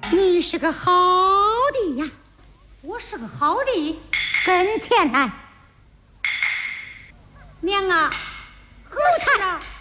你是个好的呀， 我是个好的， 跟前来。 娘啊，何事啊？